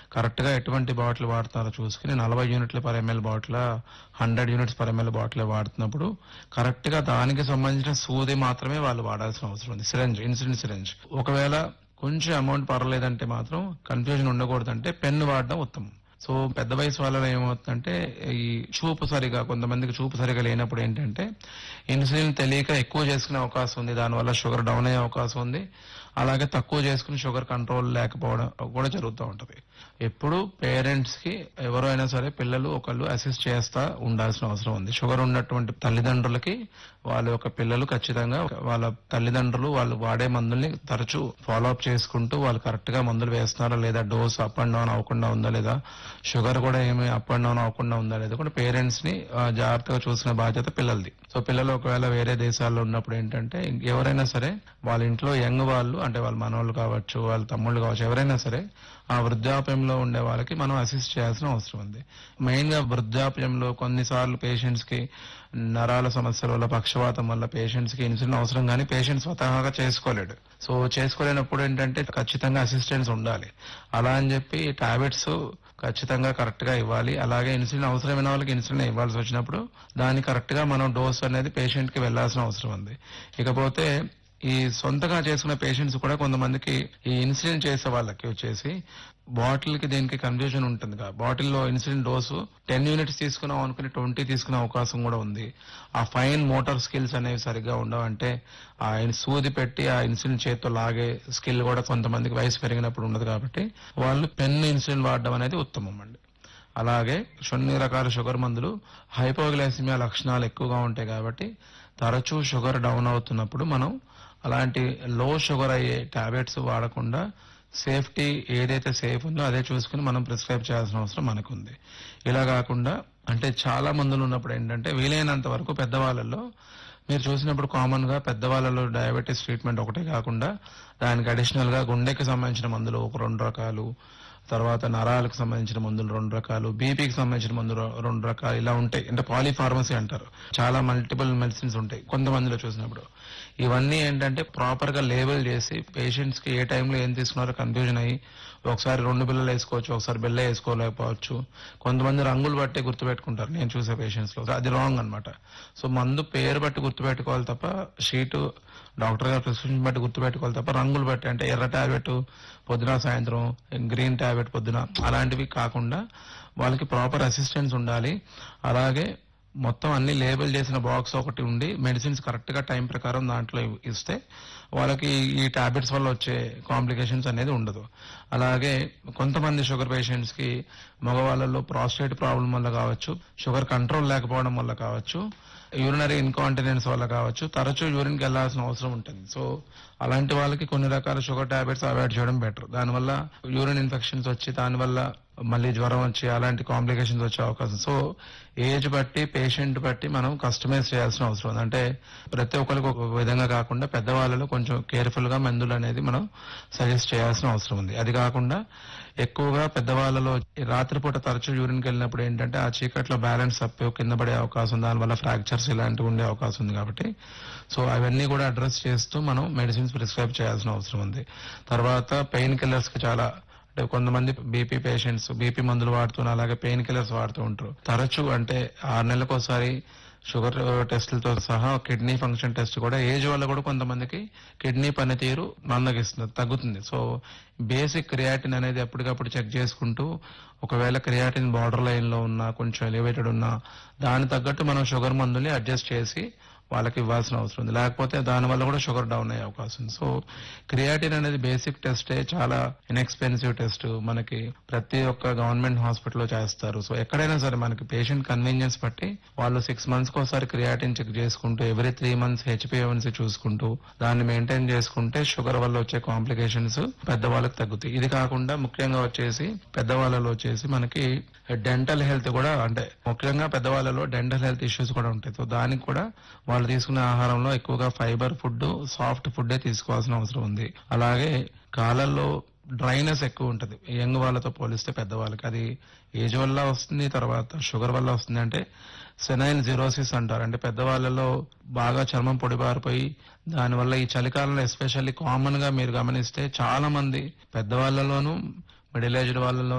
Correct గా ఎటువంటి bottle వాడుతున్నారో చూసుకుని 40 యూనిట్ల per ML bottle 100 units per ML bottle వాడుతున్నప్పుడు correct గా దానికి సంబంధించిన సూది మాత్రమే వాళ్ళు వాడాల్సిన అవసరం ఉంది. Syringe, insulin syringe. ఒకవేళ కొంచెం అమౌంట్ పర్లేదంటే మాత్రం కన్ఫ్యూజన్ ఉండకూడదంటే పెన్ను వాడడం ఉత్తమం. సో పెద్ద వయసు వాళ్ళలో ఏమవుతుందంటే ఈ చూపు సరిగా, కొంతమందికి చూపు సరిగా లేనప్పుడు ఏంటంటే ఇన్సులిన్ తెలియక ఎక్కువ చేసుకునే అవకాశం ఉంది, దానివల్ల షుగర్ డౌన్ అయ్యే అవకాశం ఉంది. అలాగే తక్కువ చేసుకుని షుగర్ కంట్రోల్ లేకపోవడం కూడా జరుగుతూ ఉంటది. ఎప్పుడు పేరెంట్స్ కి ఎవరైనా సరే పిల్లలు ఒకళ్ళు అసిస్ట్ చేస్తా ఉండాల్సిన అవసరం ఉంది. షుగర్ ఉన్నటువంటి తల్లిదండ్రులకి వాళ్ళ యొక్క పిల్లలు ఖచ్చితంగా వాళ్ళ తల్లిదండ్రులు వాళ్ళు వాడే మందుల్ని తరచూ ఫాలో అప్ చేసుకుంటూ వాళ్ళు కరెక్ట్ గా మందులు వేస్తున్నారా లేదా, డోస్ అప్ అండ్ డౌన్ అవ్వకుండా ఉందా లేదా, షుగర్ కూడా ఏమి అప్ అండ్ డౌన్ అవ్వకుండా ఉందా లేదా కూడా పేరెంట్స్ ని జాగ్రత్తగా చూసిన బాధ్యత పిల్లలది. సో పిల్లలు ఒకవేళ వేరే దేశాల్లో ఉన్నప్పుడు ఏంటంటే ఎవరైనా సరే వాళ్ళ ఇంట్లో యంగ్ వాళ్ళు అంటే వాళ్ళ మనవాళ్ళు కావచ్చు, వాళ్ళ తమ్ముళ్ళు కావచ్చు, ఎవరైనా సరే ఆ వృద్ధాప్యంలో ఉండే వాళ్ళకి మనం అసిస్ట్ చేయాల్సిన అవసరం ఉంది. మెయిన్ గా వృద్ధాప్యంలో కొన్నిసార్లు పేషెంట్స్ కి నరాల సమస్యల వల్ల, పక్షవాతం వల్ల పేషెంట్స్ కి ఇన్సులిన్ అవసరం, కానీ పేషెంట్ స్వతహాగా చేసుకోలేడు. సో చేసుకోలేనప్పుడు ఏంటంటే ఖచ్చితంగా అసిస్టెన్స్ ఉండాలి. అలా అని చెప్పి టాబ్లెట్స్ ఖచ్చితంగా కరెక్ట్ గా ఇవ్వాలి. అలాగే ఇన్సులిన్ అవసరమైన వాళ్ళకి ఇన్సులిన్ ఇవ్వాల్సి వచ్చినప్పుడు దాన్ని కరెక్ట్ గా మనం డోస్ అనేది పేషెంట్ కి వెళ్లాల్సిన అవసరం ఉంది. ఇకపోతే ఈ సొంతగా చేసుకున్న పేషెంట్స్ కూడా కొంతమందికి ఈ ఇన్సులిన్ చేసే వాళ్ళకి వచ్చేసి బాటిల్ కి దీనికి కన్ఫ్యూజన్ ఉంటుంది. బాటిల్లో ఇన్సులిన్ డోసు 10 యూనిట్స్ తీసుకున్నాం అనుకుని 20 తీసుకునే అవకాశం కూడా ఉంది. ఆ ఫైన్ మోటార్ స్కిల్స్ అనేవి సరిగ్గా ఉండవంటే ఆ సూది పెట్టి ఆ ఇన్సులిన్ చేతితో లాగే స్కిల్ కూడా కొంతమందికి వయసు పెరిగినప్పుడు ఉండదు. కాబట్టి వాళ్ళు పెన్ ఇన్సులిన్ వాడడం అనేది ఉత్తమం అండి. అలాగే కొన్ని రకాల షుగర్ మందులు హైపోగ్లైసిమియా లక్షణాలు ఎక్కువగా ఉంటాయి కాబట్టి తరచూ షుగర్ డౌన్ అవుతున్నప్పుడు మనం అలాంటి లో షుగర్ అయ్యే టాబ్లెట్స్ వాడకుండా సేఫ్టీ ఏదైతే సేఫ్ ఉందో అదే చూసుకుని మనం ప్రిస్క్రైబ్ చేయాల్సిన అవసరం మనకుంది. ఇలా కాకుండా అంటే చాలా మందులు ఉన్నప్పుడు ఏంటంటే వీలైనంత వరకు పెద్దవాళ్ళలో మీరు చూసినప్పుడు కామన్ గా పెద్దవాళ్ళలో డయాబెటీస్ ట్రీట్మెంట్ ఒకటే కాకుండా దానికి అడిషనల్ గా గుండెకి సంబంధించిన మందులు ఒక 2 రకాలు, తర్వాత నరాలకు సంబంధించిన మందులు 2 రకాలు, బీపీకి సంబంధించిన మందులు 2 రకాలు ఇలా ఉంటాయి. అంటే పాలీఫార్మసీ అంటారు. చాలా మల్టిపుల్ మెడిసిన్స్ ఉంటాయి కొంతమందిలో చూసినప్పుడు. ఇవన్నీ ఏంటంటే ప్రాపర్ గా లేబుల్ చేసి పేషెంట్స్ కి ఏ టైంలో ఏం తీసుకున్నారో కన్ఫ్యూజన్ అయ్యి ఒకసారి 2 బిళ్ళలు వేసుకోవచ్చు, ఒకసారి బిళ్ళ వేసుకోలేకపోవచ్చు. కొంతమంది రంగులు బట్టి గుర్తుపెట్టుకుంటారు నేను చూసే పేషెంట్స్ లో, అది రాంగ్ అన్నమాట. సో మందు పేరు బట్టి గుర్తుపెట్టుకోవాలి తప్ప షీటు డాక్టర్ గారు ప్రిస్క్రిప్షన్ బట్టి గుర్తుపెట్టుకోవాలి తప్ప రంగులు బట్టి అంటే ఎర్ర టాబ్లెట్ పొద్దున సాయంత్రం, గ్రీన్ టాబ్లెట్ పొద్దున అలాంటివి కాకుండా వాళ్ళకి ప్రాపర్ అసిస్టెన్స్ ఉండాలి. అలాగే మొత్తం అన్ని లేబుల్ చేసిన బాక్స్ ఒకటి ఉండి మెడిసిన్స్ కరెక్ట్ గా టైం ప్రకారం దాంట్లో ఇస్తే వాళ్ళకి ఈ టాబ్లెట్స్ వల్ల వచ్చే కాంప్లికేషన్స్ అనేది ఉండదు. అలాగే కొంతమంది షుగర్ పేషెంట్స్ కి మగవాళ్ళలో ప్రాస్టేట్ ప్రాబ్లం వల్ల కావచ్చు, షుగర్ కంట్రోల్ లేకపోవడం వల్ల కావచ్చు, యూరినరీ ఇన్కాంటినెన్స్ వల్ల కావచ్చు, తరచూ యూరిన్ కి వెళ్లాల్సిన అవసరం ఉంటుంది. సో అలాంటి వాళ్ళకి కొన్ని రకాల షుగర్ టాబ్లెట్స్ అవాయిడ్ చేయడం బెటర్. దానివల్ల యూరిన్ ఇన్ఫెక్షన్స్ వచ్చి దానివల్ల మళ్ళీ జ్వరం వచ్చి అలాంటి కాంప్లికేషన్స్ వచ్చే అవకాశం. సో ఏజ్ బట్టి పేషెంట్ బట్టి మనం కస్టమైజ్ చేయాల్సిన అవసరం ఉంది. అంటే ప్రతి ఒక్కరికి ఒక విధంగా కాకుండా పెద్దవాళ్ళలో కొంచెం కేర్ఫుల్ గా మందులు అనేది మనం సజెస్ట్ చేయాల్సిన అవసరం ఉంది. అది కాకుండా ఎక్కువగా పెద్దవాళ్ళలో రాత్రిపూట తరచూ యూరిన్కి వెళ్ళినప్పుడు ఏంటంటే ఆ చీకట్లో బ్యాలెన్స్ తప్పి కింద పడే అవకాశం, దానివల్ల ఫ్రాక్చర్స్ ఇలాంటివి ఉండే అవకాశం ఉంది. కాబట్టి సో అవన్నీ కూడా అడ్రస్ చేస్తూ మనం మెడిసిన్స్ ప్రిస్క్రైబ్ చేయాల్సిన అవసరం ఉంది. తర్వాత పెయిన్ కిల్లర్స్ కి చాలా అంటే కొంతమంది బీపీ పేషెంట్స్ బీపీ మందులు వాడుతున్నారు, అలాగే పెయిన్ కిల్లర్స్ వాడుతూ ఉంటారు. తరచూ అంటే 6 నెలలకు ఒకసారి షుగర్ టెస్టులతో సహా కిడ్నీ ఫంక్షన్ టెస్ట్ కూడా ఏజ్ వల్ల కూడా కొంతమందికి కిడ్నీ పనితీరు మందగిస్తుంది, తగ్గుతుంది. సో బేసిక్ క్రియాటిన్ అనేది ఎప్పటికప్పుడు చెక్ చేసుకుంటూ ఒకవేళ క్రియాటిన్ బార్డర్ లైన్ లో ఉన్నా, కొంచెం ఎలివేటెడ్ ఉన్నా దాని తగ్గట్టు మనం షుగర్ మందుల్ని అడ్జస్ట్ చేసి వాళ్ళకి ఇవ్వాల్సిన అవసరం ఉంది. లేకపోతే దానివల్ల కూడా షుగర్ డౌన్ అయ్యే అవకాశం ఉంది. సో క్రియాటిన్ అనేది బేసిక్ టెస్టే, చాలా ఇన్ఎక్స్పెన్సివ్ టెస్ట్. మనకి ప్రతి ఒక్క గవర్నమెంట్ హాస్పిటల్లో చేస్తారు. సో ఎక్కడైనా సరే మనకి పేషెంట్ కన్వీనియన్స్ బట్టి వాళ్ళు 6 months ఒకసారి క్రియాటిన్ చెక్ చేసుకుంటూ ఎవ్రీ 3 months హెచ్బిఏవన్సీ చూసుకుంటూ దాన్ని మెయింటైన్ చేసుకుంటే షుగర్ వల్ల వచ్చే కాంప్లికేషన్స్ పెద్దవాళ్ళకి తగ్గుతాయి. ఇది కాకుండా ముఖ్యంగా వచ్చేసి పెద్దవాళ్ళలో వచ్చేసి మనకి డెంటల్ హెల్త్ కూడా, అంటే ముఖ్యంగా పెద్దవాళ్ళలో డెంటల్ హెల్త్ ఇష్యూస్ కూడా ఉంటాయి. సో దానికి కూడా వాళ్ళు తీసుకునే ఆహారంలో ఎక్కువగా ఫైబర్ ఫుడ్, సాఫ్ట్ ఫుడ్ తీసుకోవాల్సిన అవసరం ఉంది. అలాగే కాళ్ళల్లో డ్రైనెస్ ఎక్కువ ఉంటుంది యంగ్ వాళ్ళతో పోలిస్తే పెద్దవాళ్ళకి. అది ఏజ్ వల్ల వస్తుంది, తర్వాత షుగర్ వల్ల వస్తుంది. అంటే సెనైల్ జిరోసిస్ అంటారు. అంటే పెద్దవాళ్ళలో బాగా చర్మం పొడిబారిపోయి దానివల్ల ఈ చలికాలంలో ఎస్పెషల్లీ కామన్ గా మీరు గమనిస్తే చాలా మంది పెద్దవాళ్ళలోనూ మిడిల్ ఏజ్డ్ వాళ్ళలో